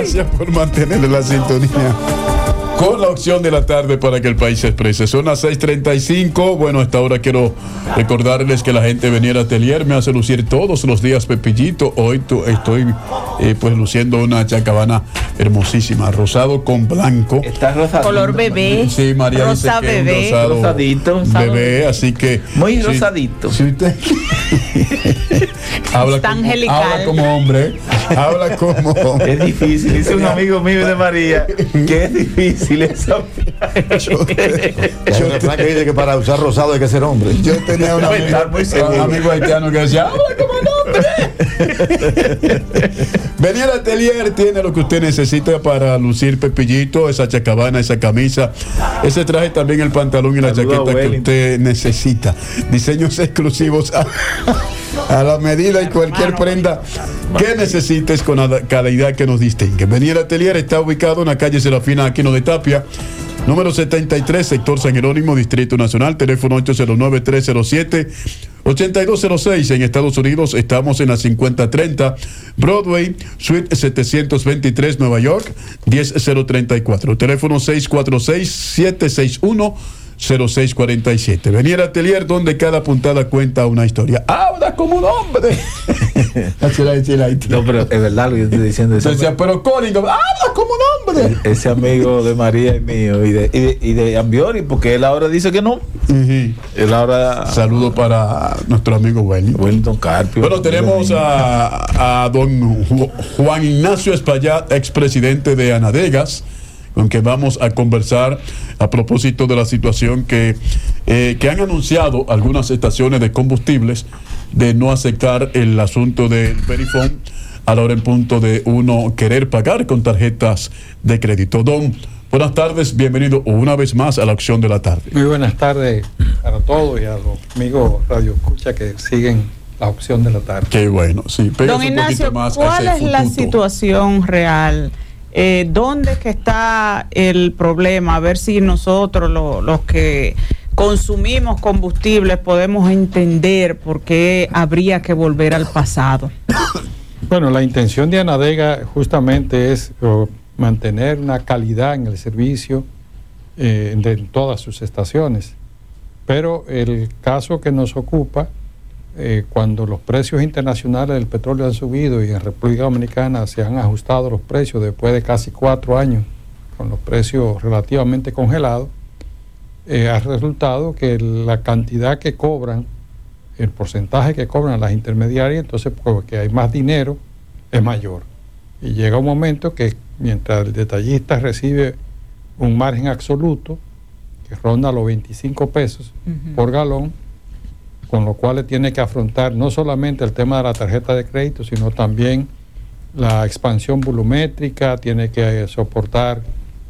Gracias por mantener la sintonía con la opción de la tarde para que el país se exprese. Son las 6:35. Bueno, a esta hora quiero recordarles que la gente Veniera Atelier me hace lucir todos los días Pepillito. Hoy estoy pues luciendo una chacabana hermosísima, rosado con blanco. Está rosadito. Color bebé. Sí, María rosa dice que bebé. es un Rosadito. bebé, así que muy rosadito. Si usted habla como hombre, habla como hombre. Es difícil, dice un amigo mío de María, que es difícil eso. Yo que dice que para usar rosado hay que ser hombre. Yo tenía un amigo haitiano que decía, habla como hombre. Veniera Atelier tiene lo que usted necesita para lucir Pepillito, esa chacabana, esa camisa, ese traje, también el pantalón y la chaqueta que usted necesita. Diseños exclusivos a la medida y cualquier prenda que necesites con la calidad que nos distingue. Veniera Atelier está ubicado en la calle Serafina Aquino de Tapia, número 73, sector San Jerónimo, Distrito Nacional, teléfono 809-307-8206. En Estados Unidos estamos en la 5030 Broadway, Suite 723, Nueva York, 10034. Teléfono 646-761-0647. Veniera Atelier, donde cada puntada cuenta una historia. ¡Habla como un hombre! No, pero es verdad lo que yo estoy diciendo. Decía, pero Colin, habla como un hombre. Ese amigo de María y mío y de Ambiori, porque él ahora dice que no. Él ahora. Saludo para nuestro amigo Wellington Carpio. Bueno, tenemos a don Juan Ignacio Espaillat, expresidente de Anadegas, con que vamos a conversar a propósito de la situación que han anunciado algunas estaciones de combustibles de no aceptar el asunto del verifone a la hora en punto de uno querer pagar con tarjetas de crédito. Don, buenas tardes, bienvenido una vez más a la opción de la tarde. Muy buenas tardes para todos y a los amigos Radio Escucha que siguen la opción de la tarde. Qué bueno, sí. Don Ignacio, ¿cuál es la situación real? ¿Dónde que está el problema? A ver si nosotros, los que consumimos combustibles, podemos entender por qué habría que volver al pasado. Bueno, la intención de Anadega justamente es mantener una calidad en el servicio de todas sus estaciones. Pero el caso que nos ocupa, cuando los precios internacionales del petróleo han subido y en República Dominicana se han ajustado los precios después de casi 4 años con los precios relativamente congelados, ha resultado que la cantidad que cobran, el porcentaje que cobran las intermediarias, entonces porque hay más dinero, es mayor. Y llega un momento que mientras el detallista recibe un margen absoluto que ronda los 25 pesos por galón, con lo cual tiene que afrontar no solamente el tema de la tarjeta de crédito, sino también la expansión volumétrica, tiene que soportar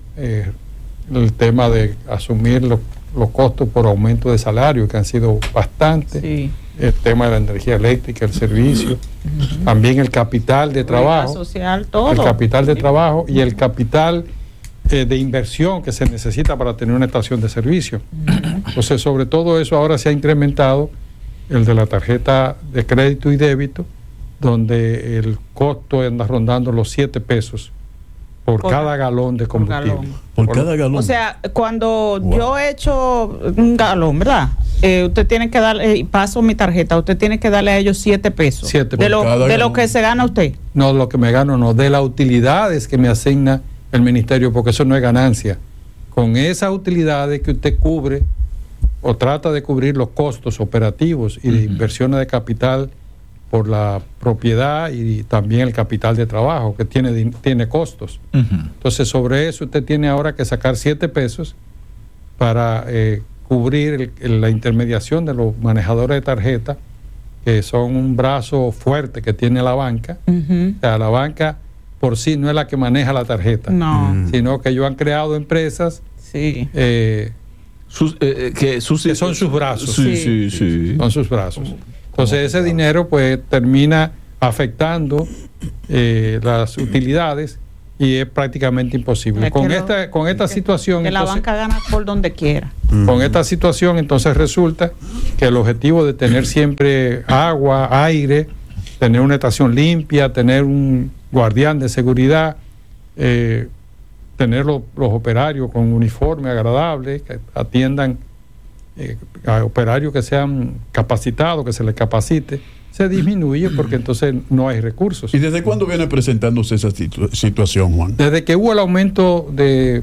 el tema de asumir los costos por aumento de salario, que han sido bastantes, el tema de la energía eléctrica, el servicio, también el capital de trabajo, social, todo. el capital de trabajo y el capital de inversión que se necesita para tener una estación de servicio. Entonces, sobre todo eso ahora se ha incrementado el de la tarjeta de crédito y débito, donde el costo anda rondando los 7 pesos por cada galón de combustible. Por cada galón. O sea, cuando yo he hecho un galón, ¿verdad? Usted tiene que darle, paso mi tarjeta, usted tiene que darle a ellos 7 pesos. 7 de lo que se gana usted. No, lo que me gano no, de las utilidades que me asigna el ministerio, porque eso no es ganancia. Con esas utilidades que usted cubre o trata de cubrir los costos operativos y de inversiones de capital por la propiedad y también el capital de trabajo que tiene costos. Entonces, sobre eso usted tiene ahora que sacar 7 pesos para cubrir la intermediación de los manejadores de tarjeta, que son un brazo fuerte que tiene la banca. O sea, la banca por sí no es la que maneja la tarjeta, sino que ellos han creado empresas que son sus brazos. Son sus brazos. Entonces ese dinero pues termina afectando las utilidades y es prácticamente imposible. Con esta situación... Que la banca gana por donde quiera. Con esta situación entonces resulta que el objetivo de tener siempre agua, aire, tener una estación limpia, tener un guardián de seguridad, tener los operarios con uniforme agradable, que atiendan a operarios que sean capacitados, que se les capacite, se disminuye porque entonces no hay recursos. ¿Y desde cuándo viene presentándose esa situación, Juan? Desde que hubo el aumento de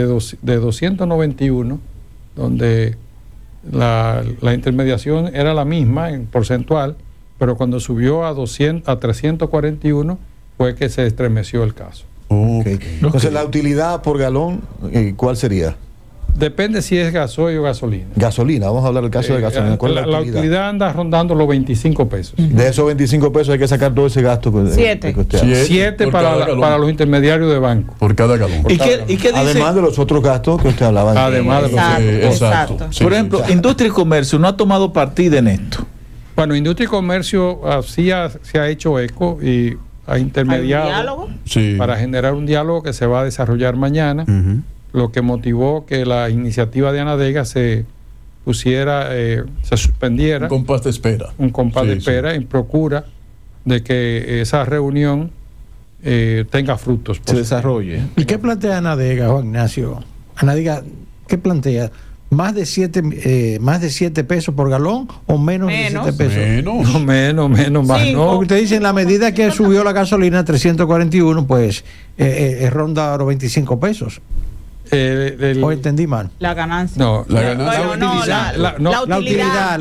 291, donde la intermediación era la misma en porcentual, pero cuando subió a 341 fue que se estremeció el caso. Okay. Entonces, la utilidad por galón, ¿cuál sería? Depende si es gasoil o gasolina. Gasolina, vamos a hablar del caso de gasolina. ¿Cuál es la utilidad anda rondando los 25 pesos. De esos 25 pesos hay que sacar todo ese gasto. 7 para los intermediarios de banco. Por cada galón. ¿Y qué dice? Además de los otros gastos que usted hablaba. Además de los exacto. Sí, por ejemplo, Industria y Comercio no ha tomado partida en esto. Bueno, Industria y Comercio se ha hecho eco y ha intermediado para generar un diálogo que se va a desarrollar mañana. Lo que motivó que la iniciativa de Anadega se suspendiera. Un compás de espera. Un compás de espera en procura de que esa reunión tenga frutos. Se desarrolle. ¿Y qué plantea Anadega, Juan Ignacio? Anadega, ¿qué plantea? ¿Más de 7 pesos por galón o menos de 7 pesos? Menos, más no. Porque usted dice, en la medida que subió la gasolina a 341, pues ronda los 25 pesos. ¿O entendí mal? La ganancia. No, la utilidad.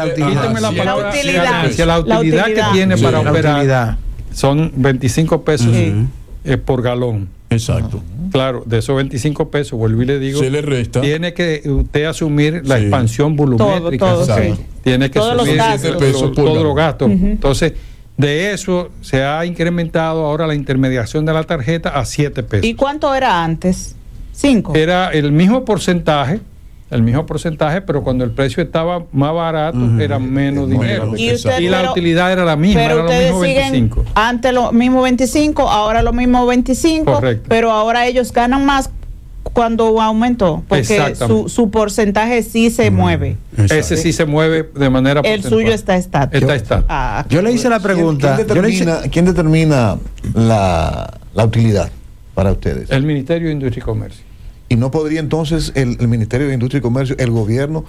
La utilidad que tiene para operar son 25 pesos por galón. Exacto. Claro, de esos 25 pesos, vuelvo y le digo, se le resta. Tiene que usted asumir la expansión volumétrica. Tiene que asumir todos los gastos. Entonces, de eso se ha incrementado ahora la intermediación de la tarjeta a 7 pesos. ¿Y cuánto era antes? 5. Era el mismo porcentaje, pero cuando el precio estaba más barato era menos dinero. Y la utilidad era la misma, pero era lo mismo 25. Antes lo mismo 25, ahora lo mismo 25. Correcto. Pero ahora ellos ganan más cuando aumentó, porque su porcentaje sí se mueve. Ese sí se mueve de manera porcentual. El suyo está estático. Yo le hice la pregunta. ¿Quién determina la utilidad para ustedes? El Ministerio de Industria y Comercio. ¿Y no podría entonces el Ministerio de Industria y Comercio, el gobierno,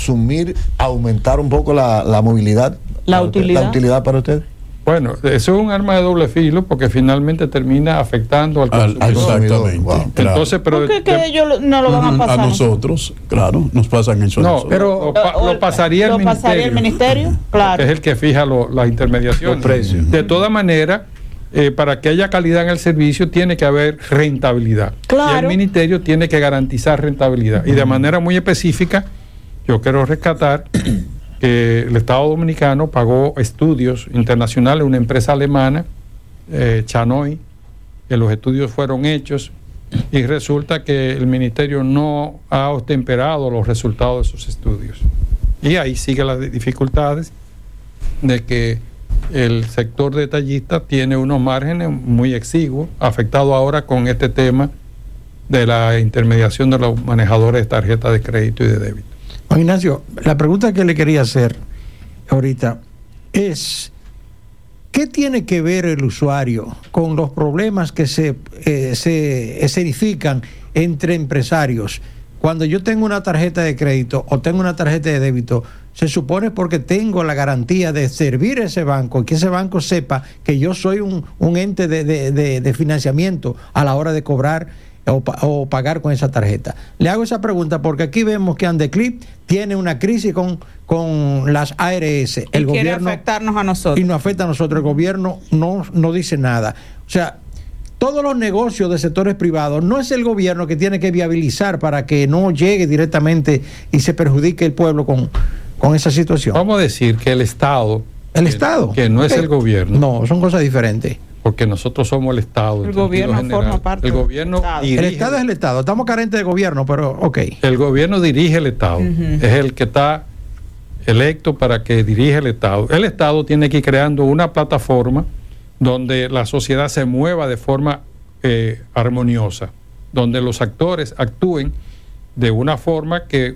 aumentar un poco la movilidad? ¿La utilidad para usted? Bueno, eso es un arma de doble filo porque finalmente termina afectando al consumidor. Exactamente. Wow. Entonces, pero que ellos no lo van a pasar. A nosotros, claro, nos pasan eso. No, pero lo pasaría el ministerio. Claro. Que es el que fija las intermediaciones. Los precios. De todas maneras, para que haya calidad en el servicio tiene que haber rentabilidad. Claro. Y el ministerio tiene que garantizar rentabilidad. Y de manera muy específica, yo quiero rescatar que el Estado Dominicano pagó estudios internacionales a una empresa alemana, Chanoi, que los estudios fueron hechos y resulta que el ministerio no ha obtemperado los resultados de esos estudios. Y ahí siguen las dificultades de que el sector detallista tiene unos márgenes muy exiguos, afectado ahora con este tema de la intermediación de los manejadores de tarjetas de crédito y de débito. Juan Ignacio, la pregunta que le quería hacer ahorita es, ¿qué tiene que ver el usuario con los problemas que se escenifican entre empresarios? Cuando yo tengo una tarjeta de crédito o tengo una tarjeta de débito, se supone porque tengo la garantía de servir a ese banco y que ese banco sepa que yo soy un ente de financiamiento a la hora de cobrar o pagar con esa tarjeta. Le hago esa pregunta porque aquí vemos que Andeclip tiene una crisis con las ARS. El gobierno quiere afectarnos a nosotros. Y nos afecta a nosotros. El gobierno no dice nada. O sea, todos los negocios de sectores privados, no es el gobierno que tiene que viabilizar para que no llegue directamente y se perjudique el pueblo con esa situación. Vamos a decir que el Estado... ¿El Estado? Que no es el gobierno. No, son cosas diferentes. Porque nosotros somos el Estado. El gobierno forma parte. El gobierno dirige. El Estado es el Estado. Estamos carentes de gobierno, pero ok. El gobierno dirige el Estado. Es el que está electo para que dirija el Estado. El Estado tiene que ir creando una plataforma donde la sociedad se mueva de forma armoniosa, donde los actores actúen de una forma que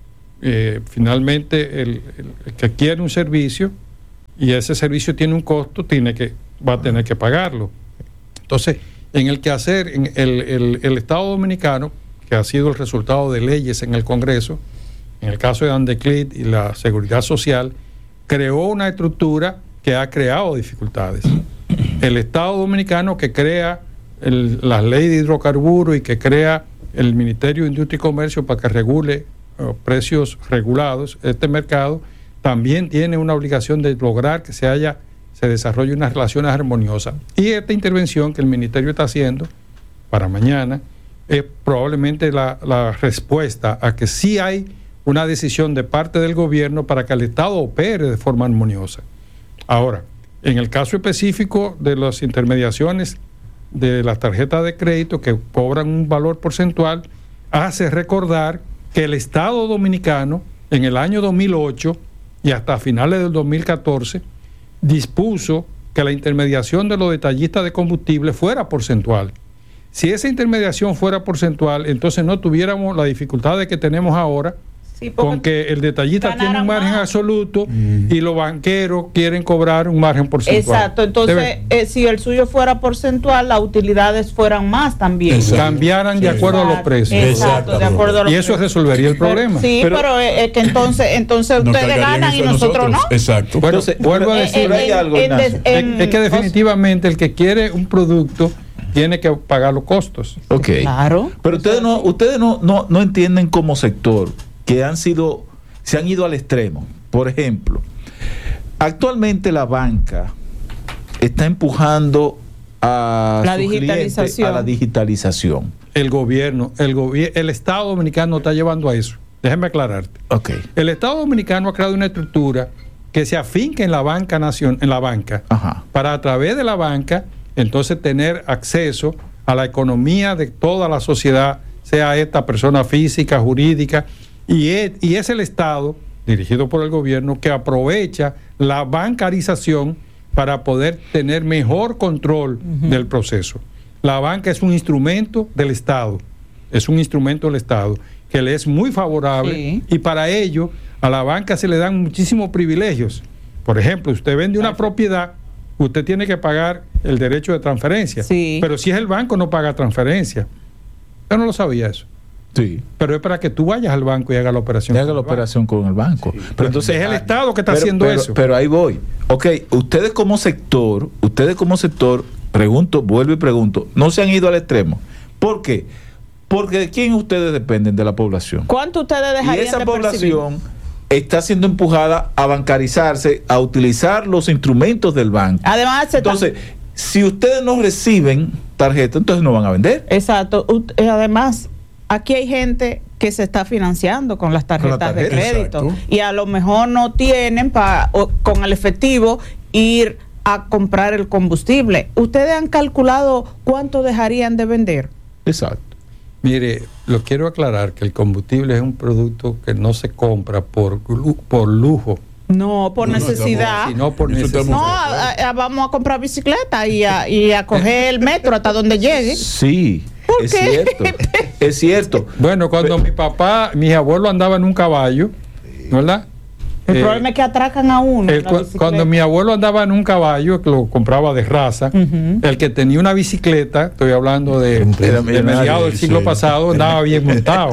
finalmente el que quiere un servicio y ese servicio tiene un costo, va a tener que pagarlo. Entonces, en el quehacer, en el Estado Dominicano, que ha sido el resultado de leyes en el Congreso, en el caso de Andeclit y la Seguridad Social, creó una estructura que ha creado dificultades. El Estado Dominicano, que crea las leyes de hidrocarburos y que crea el Ministerio de Industria y Comercio para que regule precios regulados, este mercado, también tiene una obligación de lograr que se desarrolle unas relaciones armoniosas. Y esta intervención que el Ministerio está haciendo para mañana es probablemente la respuesta a que sí hay una decisión de parte del gobierno para que el Estado opere de forma armoniosa. Ahora, en el caso específico de las intermediaciones de las tarjetas de crédito que cobran un valor porcentual, hace recordar que el Estado Dominicano en el año 2008 y hasta finales del 2014 dispuso que la intermediación de los detallistas de combustible fuera porcentual. Si esa intermediación fuera porcentual, entonces no tuviéramos la dificultad que tenemos ahora, sí, con que el detallista tiene un margen absoluto y los banqueros quieren cobrar un margen porcentual. Exacto, entonces si el suyo fuera porcentual, las utilidades fueran más también. Cambiaran de acuerdo a los precios. Exacto, de acuerdo a los precios. Y eso resuelvería el problema. Pero es que entonces ustedes ganan y nosotros no. Exacto. Bueno, vuelvo a decir, es que definitivamente el que quiere un producto tiene que pagar los costos. Ok. Claro. Pero ustedes no entienden como sector que se han ido al extremo. Por ejemplo, actualmente la banca está empujando a la digitalización. El gobierno, el Estado Dominicano está llevando a eso. Déjeme aclararte. Okay. El Estado Dominicano ha creado una estructura que se afinca en la banca Ajá. para a través de la banca entonces tener acceso a la economía de toda la sociedad, sea esta persona física, jurídica, y es el Estado, dirigido por el gobierno, que aprovecha la bancarización para poder tener mejor control del proceso. La banca es un instrumento del Estado, que le es muy favorable, sí. Y para ello a la banca se le dan muchísimos privilegios. Por ejemplo, usted vende una propiedad, usted tiene que pagar el derecho de transferencia, sí. Pero si es el banco no paga transferencia. Yo no lo sabía eso. Sí. Pero es para que tú vayas al banco y hagas la operación. Con el banco. Sí. Pero entonces es el Estado que está haciendo eso. Pero ahí voy. Ok, ustedes como sector, vuelvo y pregunto, no se han ido al extremo. ¿Por qué? Porque ¿de quién ustedes dependen? De la población. ¿Cuánto ustedes dejarían y esa de población percibir? Está siendo empujada a bancarizarse, a utilizar los instrumentos del banco. Además, entonces, si ustedes no reciben tarjeta, entonces no van a vender. Exacto. Además, aquí hay gente que se está financiando con las tarjetas de crédito. Exacto. Y a lo mejor no tienen con el efectivo ir a comprar el combustible. ¿Ustedes han calculado cuánto dejarían de vender? Exacto. Mire, lo quiero aclarar que el combustible es un producto que no se compra por lujo. No, por necesidad. Sino por necesidad. No, vamos a comprar bicicleta y a coger el metro hasta donde llegue. Sí. Es cierto. Bueno, cuando mis abuelos andaban en un caballo, ¿verdad? El problema es que atracan a uno. Cuando mi abuelo andaba en un caballo, que lo compraba de raza, el que tenía una bicicleta, estoy hablando de mediados del siglo pasado, andaba bien montado.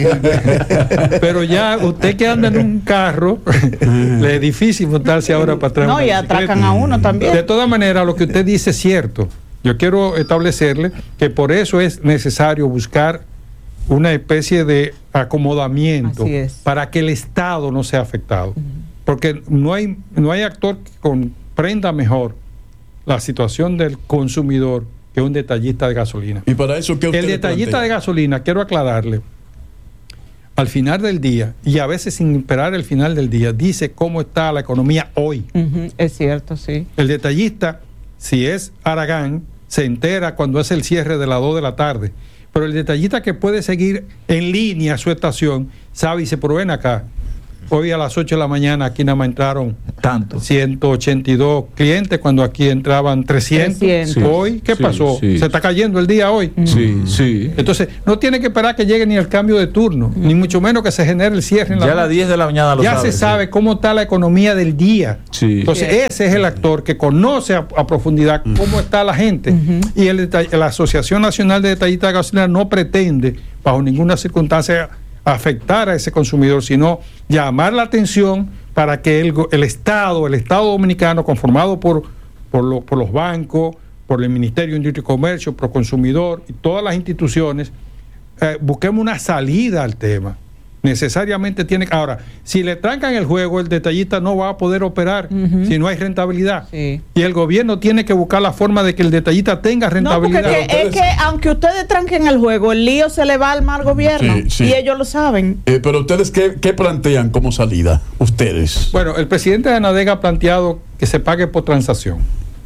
Pero ya usted que anda en un carro, le es difícil montarse ahora para atrás. No, y atracan a uno también. De todas maneras, lo que usted dice es cierto. Yo quiero establecerle que por eso es necesario buscar una especie de acomodamiento para que el Estado no sea afectado. Porque no hay actor que comprenda mejor la situación del consumidor que un detallista de gasolina. Y para eso, ¿qué usted el detallista de gasolina, quiero aclararle, al final del día, y a veces sin esperar el final del día, dice cómo está la economía hoy. Es cierto, sí. El detallista, si es Aragán, se entera cuando es el cierre de las 2 de la tarde. Pero el detallista que puede seguir en línea su estación, sabe y dice, pero ven acá, Hoy a las 8 de la mañana aquí nada más entraron tanto 182 clientes cuando aquí entraban 300. Sí, hoy, ¿qué pasó? Sí. Se está cayendo el día hoy. Sí. Entonces, no tiene que esperar que llegue ni el cambio de turno, ni mucho menos que se genere el cierre en la ya a las 10 de la mañana ya se sabe cómo está la economía del día. Sí. Entonces, ese es el actor que conoce a profundidad cómo está la gente. Y la Asociación Nacional de Detallistas de Gasolina no pretende, bajo ninguna circunstancia, afectar a ese consumidor, sino llamar la atención para que el Estado dominicano, conformado por los bancos, por el Ministerio de Industria y Comercio, Proconsumidor y todas las instituciones, busquemos una salida al tema. Necesariamente tiene que... Ahora, si le trancan el juego, el detallista no va a poder operar si no hay rentabilidad. Sí. Y el gobierno tiene que buscar la forma de que el detallista tenga rentabilidad. No, porque es que aunque ustedes tranquen el juego, el lío se le va al mal gobierno. Y ellos lo saben. Pero ustedes, ¿qué plantean como salida? Ustedes. Bueno, el presidente de ANADEGA ha planteado que se pague por transacción.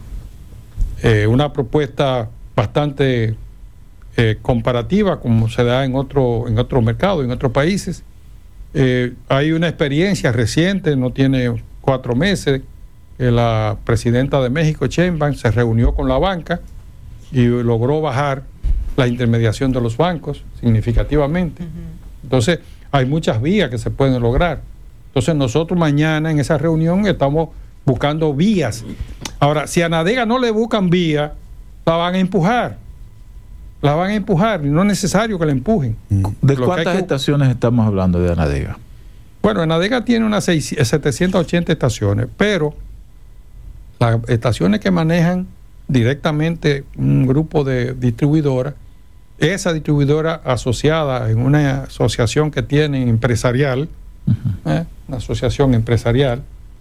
Una propuesta bastante... comparativa como se da en otro mercado, en otros países. Hay una experiencia reciente, no tiene 4 meses, que la presidenta de México, Sheinbaum, se reunió con la banca y logró bajar la intermediación de los bancos significativamente. Entonces, hay muchas vías que se pueden lograr. Entonces, nosotros mañana en esa reunión estamos buscando vías. Ahora, si a ANADEGA no le buscan vías, la van a empujar. La van a empujar, y no es necesario que la empujen. ¿De cuántas estaciones estamos hablando de ANADEGA? Bueno, ANADEGA tiene unas 780 estaciones, pero las estaciones que manejan directamente un grupo de distribuidoras, esa distribuidora asociada en una asociación que tienen empresarial, una asociación empresarial,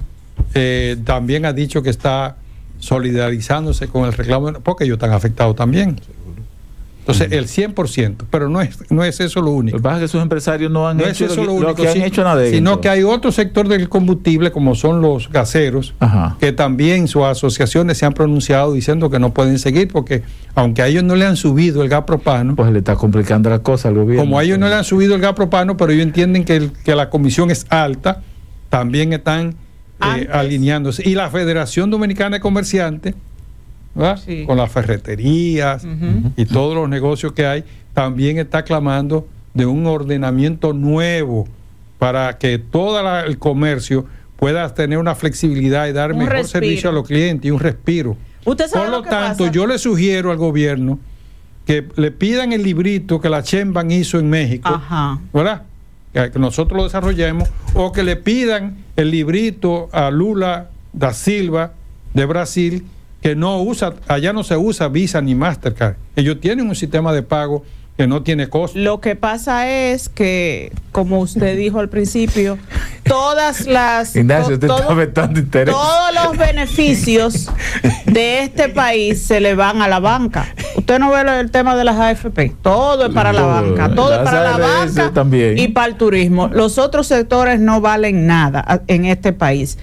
también ha dicho que está solidarizándose con el reclamo, porque ellos están afectados también. Entonces, el 100%, pero no es eso lo único. Lo que pasa es que esos empresarios no han hecho lo que han hecho nada, sino que hay otro sector del combustible, como son los gaseros, que también sus asociaciones se han pronunciado diciendo que no pueden seguir, porque aunque a ellos no le han subido el gas propano, pues le está complicando la cosa al gobierno. Como a ellos no le han subido el gas propano, pero ellos entienden que la comisión es alta, también están alineándose. Y la Federación Dominicana de Comerciantes, sí, con las ferreterías y todos los negocios que hay, también está clamando de un ordenamiento nuevo para que todo el comercio pueda tener una flexibilidad y dar mejor servicio a los clientes y un respiro. ¿Usted sabe Por lo tanto, yo le sugiero al gobierno que le pidan el librito que la Sheinbaum hizo en México, ¿verdad? Que nosotros lo desarrollemos, o que le pidan el librito a Lula da Silva de Brasil, que allá no se usa Visa ni Mastercard. Ellos tienen un sistema de pago que no tiene costo. Lo que pasa es que, como usted dijo al principio, todas las Ignacio, todos los beneficios de este país se le van a la banca. Usted no ve el tema de las AFP, todo es para la banca, todo es para la banca también, y para el turismo. Los otros sectores no valen nada en este país.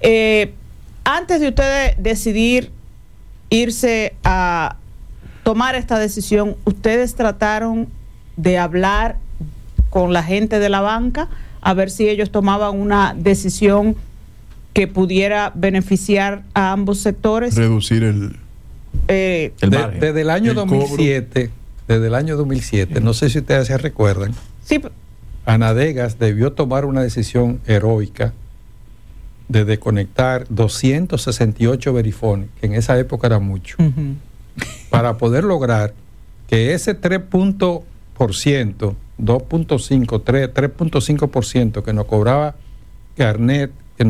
Antes de ustedes decidir irse a tomar esta decisión, ¿ustedes trataron de hablar con la gente de la banca a ver si ellos tomaban una decisión que pudiera beneficiar a ambos sectores? Reducir el margen. Desde el año 2007, no sé si ustedes se recuerdan, sí, ANADEGAS debió tomar una decisión heroica de desconectar 268 verifones, que en esa época era mucho, para poder lograr que ese 3.5% que nos cobraba Carnet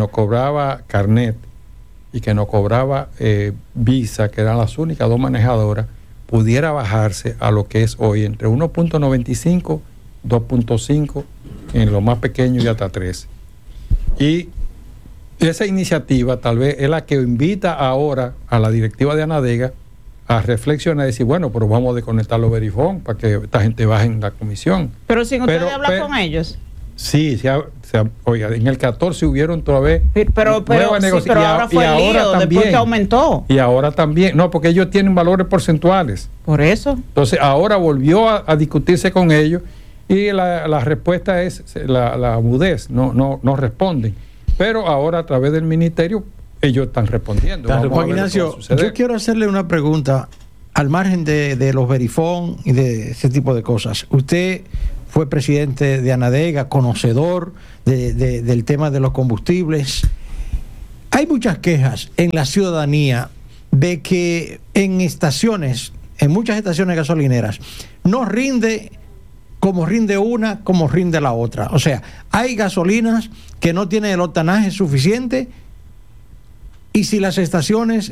y que nos cobraba Visa, que eran las únicas dos manejadoras, pudiera bajarse a lo que es hoy, entre 1.95, 2.5 en lo más pequeño y hasta 13. Y esa iniciativa tal vez es la que invita ahora a la directiva de ANADEGA a reflexionar y decir, bueno, pero vamos a desconectar los verifón para que esta gente baje en la comisión. Pero sin ustedes hablar con ellos. Sí, oiga, en el 14 hubieron otra vez pero ahora fue el lío, después que aumentó. Y ahora también, no, porque ellos tienen valores porcentuales. Por eso. Entonces ahora volvió a discutirse con ellos Y la respuesta es la mudez, no responden. Pero ahora a través del ministerio ellos están respondiendo. Juan Ignacio, yo quiero hacerle una pregunta al margen de los verifón y de ese tipo de cosas. Usted fue presidente de Anadega, conocedor del tema de los combustibles. Hay muchas quejas en la ciudadanía de que en muchas estaciones gasolineras, no rinde como rinde una, como rinde la otra. O sea, hay gasolinas que no tienen el octanaje suficiente, y si las estaciones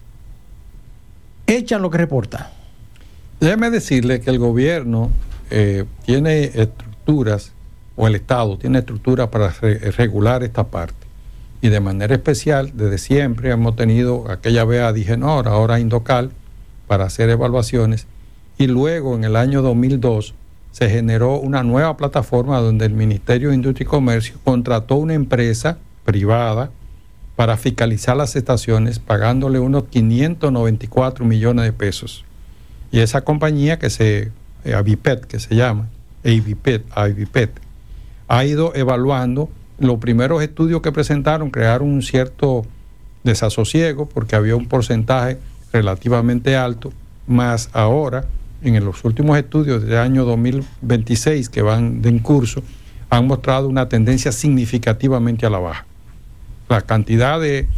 echan lo que reporta. Déjeme decirle que el gobierno tiene estructuras, o el Estado tiene estructuras para regular esta parte. Y de manera especial, desde siempre hemos tenido aquella vez a Digenor, ahora Indocal, para hacer evaluaciones. Y luego, en el año 2002, se generó una nueva plataforma donde el Ministerio de Industria y Comercio contrató una empresa privada para fiscalizar las estaciones, pagándole unos 594 millones de pesos. Y esa compañía Avipet, que se llama, Avipet, ha ido evaluando. Los primeros estudios que presentaron crearon un cierto desasosiego porque había un porcentaje relativamente alto, más ahora, en los últimos estudios del año 2026 que van en curso, han mostrado una tendencia significativamente a la baja. La cantidad de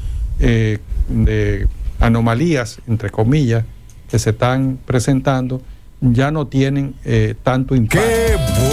anomalías, entre comillas, que se están presentando ya no tienen tanto impacto.